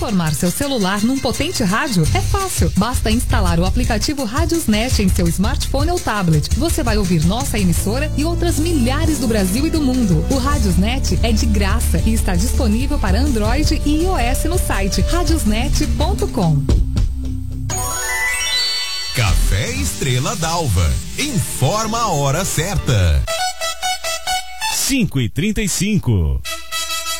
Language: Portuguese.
transformar seu celular num potente rádio? É fácil. Basta instalar o aplicativo Radiosnet em seu smartphone ou tablet. Você vai ouvir nossa emissora e outras milhares do Brasil e do mundo. O Radiosnet é de graça e está disponível para Android e iOS no site radiosnet.com. Café Estrela d'Alva. Informa a hora certa. 5:35.